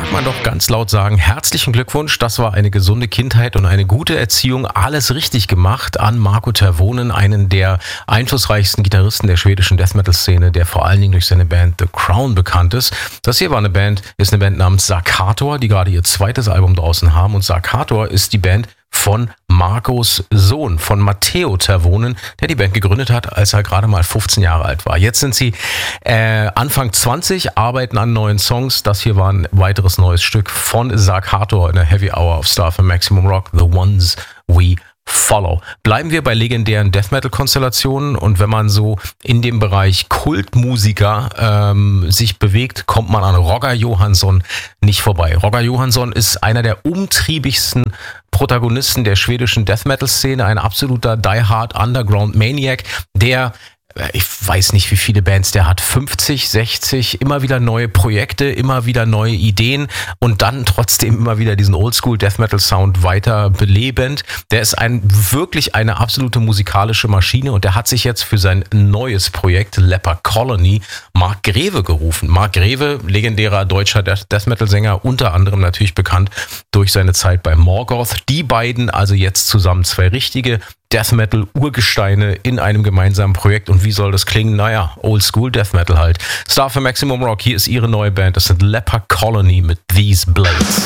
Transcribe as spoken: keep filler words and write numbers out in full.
mag man doch ganz laut sagen, herzlichen Glückwunsch, das war eine gesunde Kindheit und eine gute Erziehung, alles richtig gemacht an Markku Tervonen, einen der einflussreichsten Gitarristen der schwedischen Death-Metal-Szene, der vor allen Dingen durch seine Band The Crown bekannt ist. Das hier war eine Band, ist eine Band namens Sarkator, die gerade ihr zweites Album draußen haben, und Sarkator ist die Band von Markus Sohn, von Matteo Tervonen, der die Band gegründet hat, als er gerade mal fünfzehn Jahre alt war. Jetzt sind sie äh, Anfang zwanzig, arbeiten an neuen Songs. Das hier war ein weiteres neues Stück von Sarkator in der Heavy Hour of Star für Maximum Rock, The Ones We Follow. Bleiben wir bei legendären Death Metal Konstellationen, und wenn man so in dem Bereich Kultmusiker ähm, sich bewegt, kommt man an Roger Johansson nicht vorbei. Roger Johansson ist einer der umtriebigsten Protagonisten der schwedischen Death Metal Szene, ein absoluter Die Hard Underground Maniac, der, ich weiß nicht, wie viele Bands der hat, fünfzig, sechzig, immer wieder neue Projekte, immer wieder neue Ideen und dann trotzdem immer wieder diesen Oldschool Death Metal Sound weiter belebend. Der ist ein wirklich eine absolute musikalische Maschine, und der hat sich jetzt für sein neues Projekt Leper Colony Mark Greve gerufen. Mark Greve, legendärer deutscher Death Metal Sänger, unter anderem natürlich bekannt durch seine Zeit bei Morgoth. Die beiden also jetzt zusammen, zwei richtige Death Metal Urgesteine in einem gemeinsamen Projekt. Und wie soll das klingen? Naja, Oldschool Death Metal halt. Star für Maximum Rock, hier ist ihre neue Band. Das sind Leper Colony mit These Blades.